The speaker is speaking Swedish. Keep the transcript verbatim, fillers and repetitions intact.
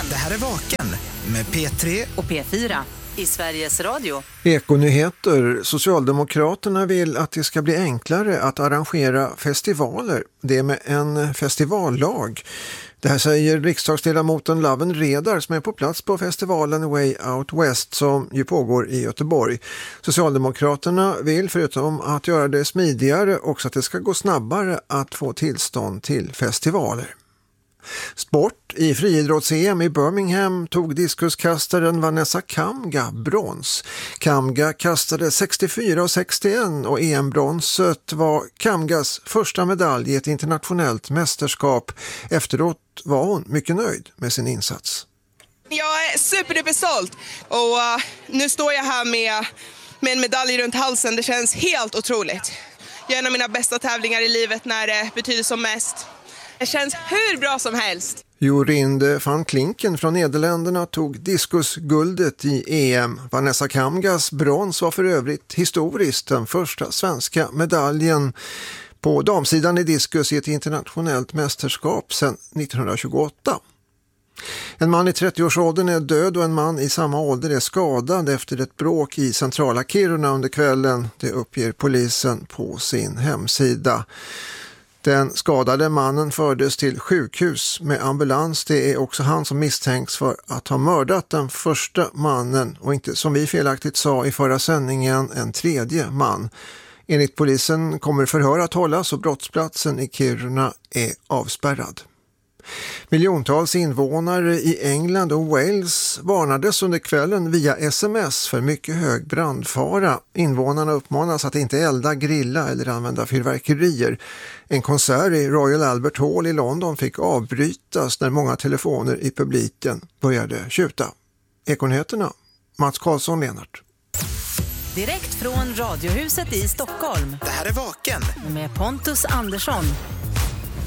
Vaken. Det här är Vaken med P tre och P fyra i Sveriges Radio. Ekonyheter. Socialdemokraterna vill att det ska bli enklare att arrangera festivaler. Det är med en festivallag. Det här säger riksdagsledamoten Laven Redar som är på plats på festivalen Way Out West som ju pågår i Göteborg. Socialdemokraterna vill förutom att göra det smidigare också att det ska gå snabbare att få tillstånd till festivaler. Sport. I friidrotts-E M i Birmingham tog diskuskastaren Vanessa Kamga brons. Kamga kastade sextiofyra och sextioen och E M-bronset var Kamgas första medalj i ett internationellt mästerskap. Efteråt var hon mycket nöjd med sin insats. Jag är superduper stolt och uh, nu står jag här med, med en medalj runt halsen. Det känns helt otroligt. Jag är en av mina bästa tävlingar i livet när det betyder som mest. Det känns hur bra som helst. Jorinde van Klinken från Nederländerna tog diskusguldet i E M. Vanessa Kamgas brons var för övrigt historiskt den första svenska medaljen på damsidan i diskus i ett internationellt mästerskap sedan nittonhundratjugoåtta. En man i trettioårsåldern är död och en man i samma ålder är skadad efter ett bråk i centrala Kiruna under kvällen. Det uppger polisen på sin hemsida. Den skadade mannen fördes till sjukhus med ambulans. Det är också han som misstänks för att ha mördat den första mannen och inte, som vi felaktigt sa i förra sändningen, en tredje man. Enligt polisen kommer förhör att hållas och brottsplatsen i Kiruna är avspärrad. Miljontals invånare i England och Wales varnades under kvällen via sms för mycket hög brandfara. Invånarna uppmanas att inte elda, grilla eller använda fyrverkerier. En konsert i Royal Albert Hall i London fick avbrytas när många telefoner i publiken började tjuta. Ekonyheterna, Mats Karlsson, Lennart. Direkt från Radiohuset i Stockholm. Det här är Vaken med Pontus Andersson.